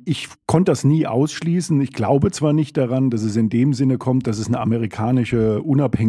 ich konnte das nie ausschließen. Ich glaube zwar nicht daran, dass es in dem Sinne kommt, dass es eine amerikanische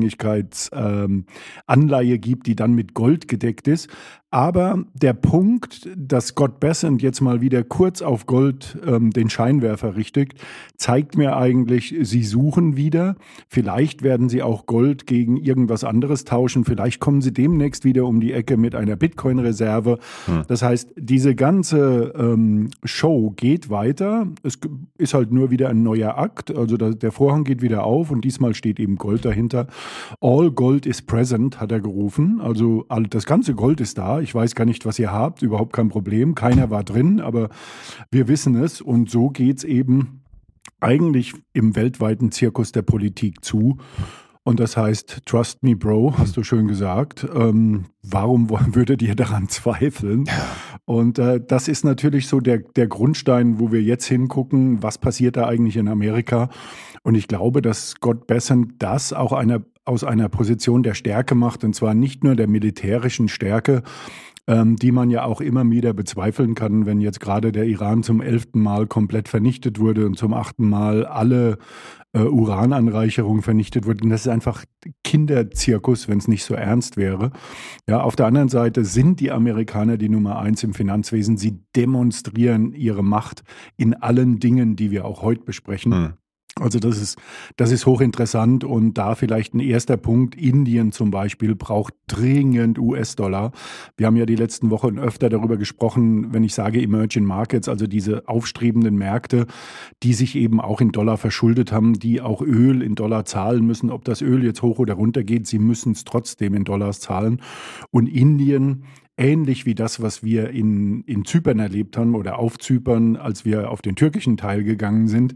Unabhängigkeitsanleihe gibt, die dann mit Gold gedeckt ist. Aber der Punkt, dass Scott Bessent jetzt mal wieder kurz auf Gold den Scheinwerfer richtet, zeigt mir eigentlich, sie suchen wieder. Vielleicht werden sie auch Gold gegen irgendwas anderes tauschen. Vielleicht kommen sie demnächst wieder um die Ecke mit einer Bitcoin-Reserve. Das heißt, diese ganze Show geht weiter. Es ist halt nur wieder ein neuer Akt. Also der Vorhang geht wieder auf und diesmal steht eben Gold dahinter. All Gold is present, hat er gerufen. Also das ganze Gold ist da. Ich weiß gar nicht, was ihr habt. Überhaupt kein Problem. Keiner war drin, aber wir wissen es. Und so geht es eben eigentlich im weltweiten Zirkus der Politik zu. Und das heißt, trust me, Bro, hast du schön gesagt. Warum würdet ihr daran zweifeln? Und das ist natürlich so der Grundstein, wo wir jetzt hingucken, was passiert da eigentlich in Amerika. Und ich glaube, dass Scott Bessent das auch aus einer Position der Stärke macht, und zwar nicht nur der militärischen Stärke, die man ja auch immer wieder bezweifeln kann, wenn jetzt gerade der Iran zum 11. Mal komplett vernichtet wurde und zum 8. Mal alle Urananreicherung vernichtet wurde. Und das ist einfach Kinderzirkus, wenn es nicht so ernst wäre. Ja, auf der anderen Seite sind die Amerikaner die Nummer 1 im Finanzwesen. Sie demonstrieren ihre Macht in allen Dingen, die wir auch heute besprechen. Also das ist hochinteressant und da vielleicht ein erster Punkt. Indien zum Beispiel braucht dringend US-Dollar. Wir haben ja die letzten Wochen öfter darüber gesprochen, wenn ich sage Emerging Markets, also diese aufstrebenden Märkte, die sich eben auch in Dollar verschuldet haben, die auch Öl in Dollar zahlen müssen. Ob das Öl jetzt hoch oder runter geht, sie müssen es trotzdem in Dollars zahlen. Und Indien, ähnlich wie das, was wir in Zypern erlebt haben oder auf Zypern, als wir auf den türkischen Teil gegangen sind,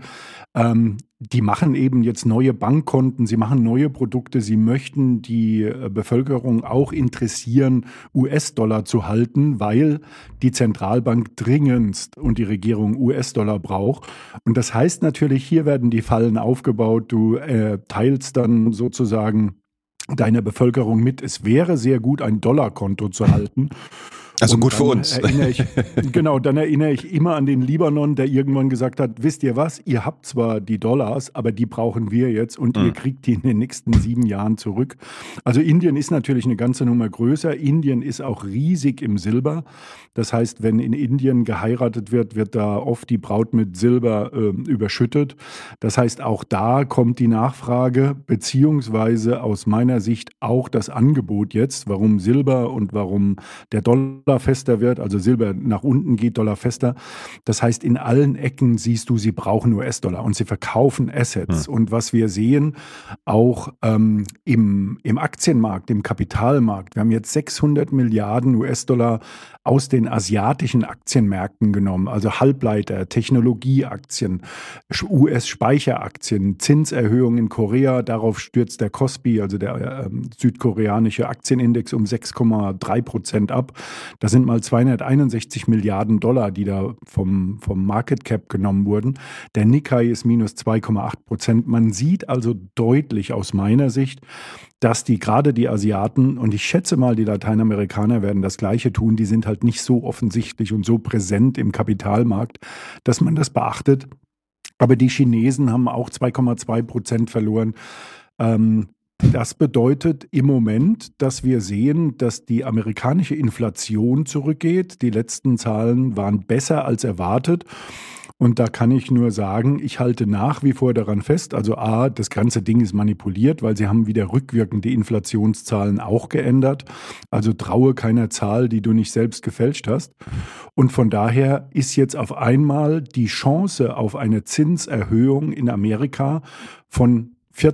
die machen eben jetzt neue Bankkonten, sie machen neue Produkte, sie möchten die Bevölkerung auch interessieren, US-Dollar zu halten, weil die Zentralbank dringendst und die Regierung US-Dollar braucht. Und das heißt natürlich, hier werden die Fallen aufgebaut, du teilst dann sozusagen deiner Bevölkerung mit, es wäre sehr gut, ein Dollarkonto zu halten. Also gut für uns. Dann erinnere ich immer an den Libanon, der irgendwann gesagt hat, wisst ihr was, ihr habt zwar die Dollars, aber die brauchen wir jetzt und ihr kriegt die in den nächsten 7 Jahren zurück. Also Indien ist natürlich eine ganze Nummer größer. Indien ist auch riesig im Silber. Das heißt, wenn in Indien geheiratet wird, wird da oft die Braut mit Silber überschüttet. Das heißt, auch da kommt die Nachfrage, beziehungsweise aus meiner Sicht auch das Angebot jetzt, warum Silber und warum der Dollar fester wird, also Silber nach unten geht, Dollar fester. Das heißt, in allen Ecken siehst du, sie brauchen US-Dollar und sie verkaufen Assets. Und was wir sehen, auch im Aktienmarkt, im Kapitalmarkt, wir haben jetzt 600 Milliarden US-Dollar aus den asiatischen Aktienmärkten genommen, also Halbleiter, Technologieaktien, US-Speicheraktien, Zinserhöhungen in Korea, darauf stürzt der Kospi, also der südkoreanische Aktienindex, um 6,3% ab. Das sind mal 261 Milliarden Dollar, die da vom Market Cap genommen wurden. Der Nikkei ist minus 2,8%. Man sieht also deutlich aus meiner Sicht, dass gerade die Asiaten, und ich schätze mal, die Lateinamerikaner werden das Gleiche tun, die sind halt nicht so offensichtlich und so präsent im Kapitalmarkt, dass man das beachtet. Aber die Chinesen haben auch 2,2% verloren. Das bedeutet im Moment, dass wir sehen, dass die amerikanische Inflation zurückgeht. Die letzten Zahlen waren besser als erwartet. Und da kann ich nur sagen, ich halte nach wie vor daran fest, also das ganze Ding ist manipuliert, weil sie haben wieder rückwirkend die Inflationszahlen auch geändert. Also traue keiner Zahl, die du nicht selbst gefälscht hast. Und von daher ist jetzt auf einmal die Chance auf eine Zinserhöhung in Amerika von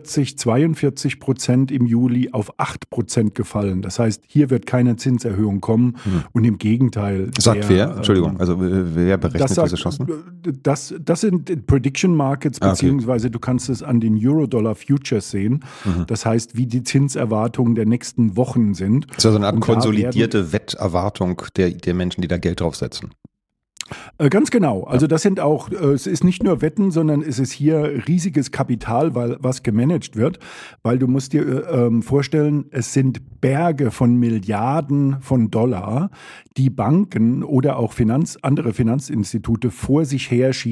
42% im Juli auf 8% gefallen. Das heißt, hier wird keine Zinserhöhung kommen und im Gegenteil. Sagt wer? Entschuldigung, also wer berechnet diese Chancen? Das sind Prediction Markets, beziehungsweise du kannst es an den Euro-Dollar Futures sehen. Das heißt, wie die Zinserwartungen der nächsten Wochen sind. Das ist also eine Art konsolidierte Wetterwartung der Menschen, die da Geld draufsetzen. Ganz genau. Also das sind auch, es ist nicht nur Wetten, sondern es ist hier riesiges Kapital, was gemanagt wird, weil du musst dir vorstellen, es sind Berge von Milliarden von Dollar, die Banken oder auch andere Finanzinstitute vor sich herschieben.